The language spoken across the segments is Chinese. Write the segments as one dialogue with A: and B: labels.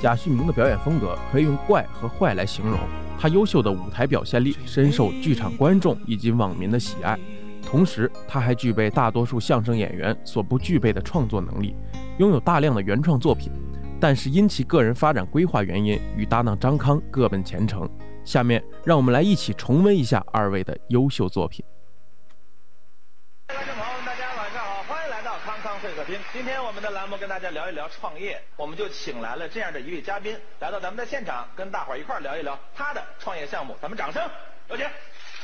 A: 贾旭明的表演风格可以用怪和坏来形容，他优秀的舞台表现力深受剧场观众以及网民的喜爱。同时，他还具备大多数相声演员所不具备的创作能力，拥有大量的原创作品。但是因其个人发展规划原因，与搭档张康各奔前程。下面让我们来一起重温一下二位的优秀作品。
B: 观众朋友们，大家晚上好，欢迎来到康康会客厅。今天我们的栏目跟大家聊一聊创业，我们就请来了这样的一位嘉宾来到咱们的现场，跟大伙儿一块儿聊一聊他的创业项目。咱们掌声有请。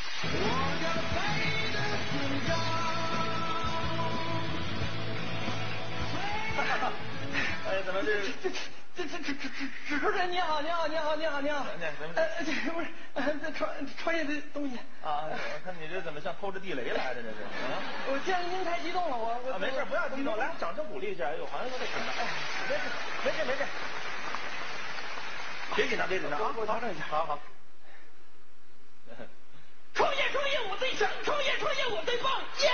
B: 哎，怎么
C: 主持人你好，你好。这不是创业的东西
B: 啊？我看你这怎么像抠着地雷来的？这是
C: 我见您太激动了，我
B: 没事，不要激动，来掌声鼓励一下。哎呦，好像有点紧张。哎，没事，别紧张啊！
C: 我调整一下。
B: 好。
C: 创业我最强，创业我最棒，耶！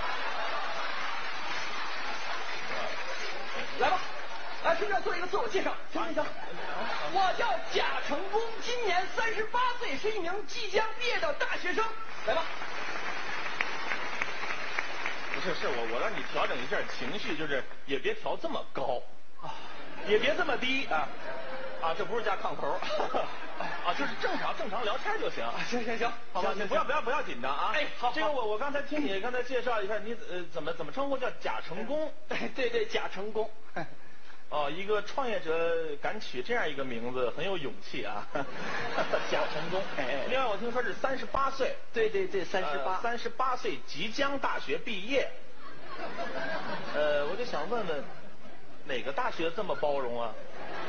C: 来吧，来，顺便做一个自我介绍，行。我叫贾成功，今年38岁，是一名即将毕业的大学生。来吧。
B: 不是我让你调整一下情绪，就是也别调这么高啊，也别这么低啊，这不是加炕头啊，就是正常聊天就行。
C: 行，
B: 好吧，你不要紧张啊。
C: 哎，好。
B: 这个我刚才听你刚才介绍一下，你怎么称呼叫贾成功？
C: 对，贾成功。
B: 哦，一个创业者敢取这样一个名字，很有勇气啊。贾成功。另外我听说是38岁。
C: 对，38
B: 岁即将大学毕业。我就想问问，哪个大学这么包容啊？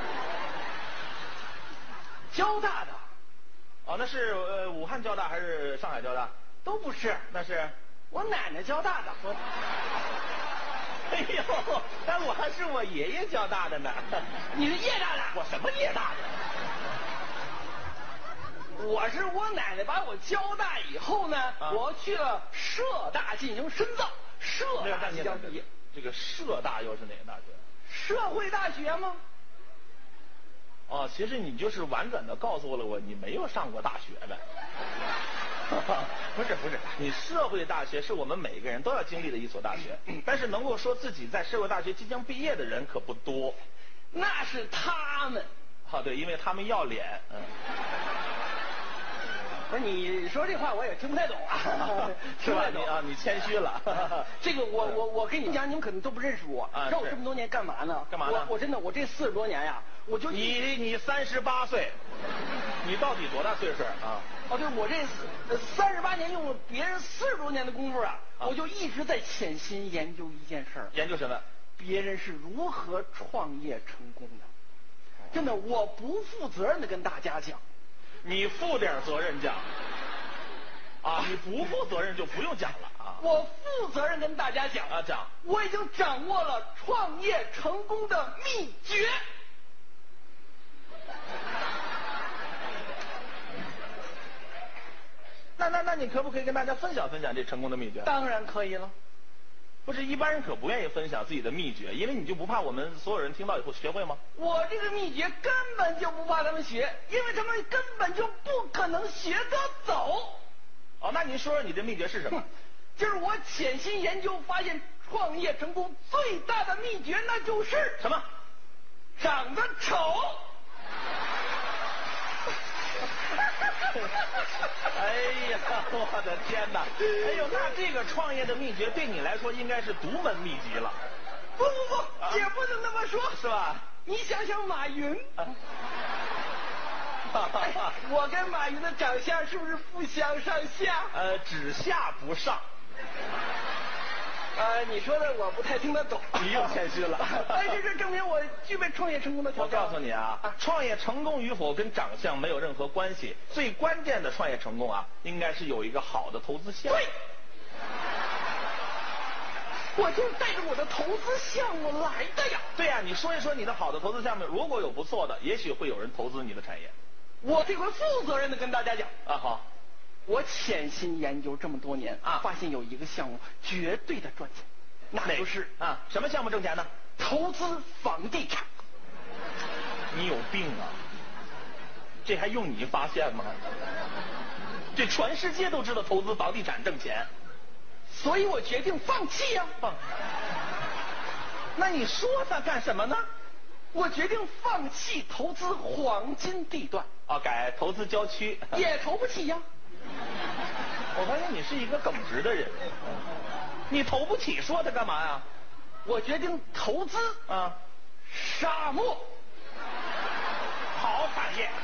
C: 交大的。
B: 哦，那是武汉交大还是上海交大？
C: 都不是，
B: 那是
C: 我奶奶交大的。
B: 哎呦，但我还是我爷爷交大的呢。
C: 你是叶大的？
B: 我什么叶大
C: 的？我是我奶奶把我交大以后呢，我去了社大进行深造，社大即将毕业。
B: 这个社大又是哪个大学？
C: 社会大学吗？
B: 哦，其实你就是婉转的告诉了我，你没有上过大学呗。不是，你社会大学是我们每个人都要经历的一所大学，但是能够说自己在社会大学即将毕业的人可不多。
C: 那是他们。
B: 对，因为他们要脸。
C: 不是，你说这话我也听不太懂啊。
B: 是吧？你谦虚了。
C: 这个我跟你讲，你们可能都不认识我。让我这么多年干嘛呢？我真的，我这40多年呀，我就
B: 你38岁，你到底多大岁数啊？
C: 对，我这38年用了别人40多年的功夫啊，我就一直在潜心研究一件事儿。
B: 研究什么？
C: 别人是如何创业成功的。真的，我不负责任的跟大家讲。
B: 你负点责任讲。你不负责任就不用讲了啊。
C: 我负责任跟大家讲
B: 讲。
C: 我已经掌握了创业成功的秘诀。
B: 那你可不可以跟大家分享这成功的秘诀？
C: 当然可以了。
B: 不是，一般人可不愿意分享自己的秘诀，因为你就不怕我们所有人听到以后学会吗？
C: 我这个秘诀根本就不怕他们学，因为他们根本就不可能学得走。
B: 那您说说你的秘诀是什么？
C: 就是我潜心研究发现，创业成功最大的秘诀那就是
B: 什么？
C: 长得丑。
B: 哎呀，我的天哪！哎呦，那这个创业的秘诀对你来说应该是独门秘籍了。
C: 不，也不能那么说，
B: 是吧？
C: 你想想马云，我跟马云的长相是不是不相上下？
B: 只下不上。
C: 你说的我不太听得懂。
B: 你又谦虚了。
C: 但是这证明我具备创业成功的条件。
B: 我告诉你创业成功与否跟长相没有任何关系，最关键的创业成功应该是有一个好的投资项目。
C: 对。我就是带着我的投资项目来的呀。
B: 对呀，你说一说你的好的投资项目，如果有不错的，也许会有人投资你的产业。
C: 我这回负责任的跟大家讲
B: 好。
C: 我潜心研究这么多年发现有一个项目绝对的赚钱，那就是
B: 什么项目挣钱呢？
C: 投资房地产。
B: 你有病啊！这还用你发现吗？这全世界都知道投资房地产挣钱，
C: 所以我决定放弃呀。
B: 那你说它干什么呢？
C: 我决定放弃投资黄金地段。
B: 啊，改投资郊区。
C: 也投不起呀。
B: 我发现你是一个耿直的人，你投不起，说它干嘛呀？
C: 我决定投资
B: 啊，
C: 沙漠。
B: 好产业。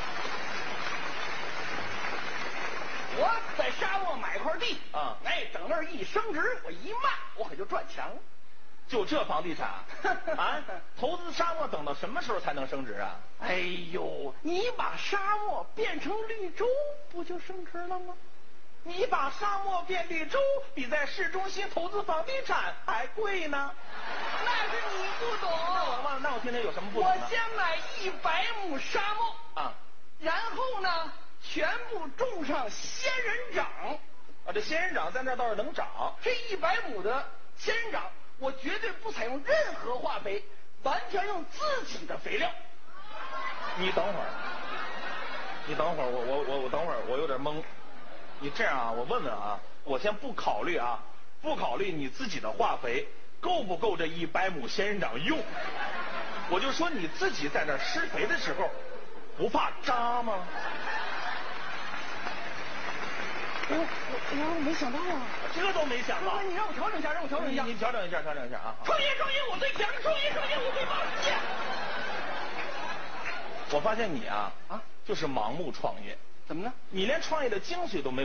C: 我在沙漠买块地
B: 啊，
C: 哎，等那儿一升值，我一卖，我可就赚钱了。
B: 就这房地产啊，投资沙漠等到什么时候才能升值啊？
C: 哎呦，你把沙漠变成绿洲，不就升值了吗？
B: 你把沙漠变绿洲，比在市中心投资房地产还贵呢。
C: 那是你不懂。
B: 那我听听有什么不懂呢？
C: 我先买100亩沙漠
B: 啊，
C: 然后呢，全部种上仙人掌。
B: 啊，这仙人掌在那倒是能长。
C: 这100亩的仙人掌，我绝对不采用任何化肥，完全用自己的肥料。
B: 你等会儿，我等会儿，我有点懵。你这样啊，我问问啊，我先不考虑啊，不考虑你自己的化肥够不够这100亩仙人掌用，我就说你自己在那施肥的时候，不怕扎吗？
C: 我没想到啊，
B: 这都没想到。
C: 你让我调整一下，让我调整一下。
B: 你调整一下啊！
C: 创业我最强，创业我最棒！
B: 我发现你啊，就是盲目创业。
C: 怎么呢？
B: 你连创业的精髓都没有。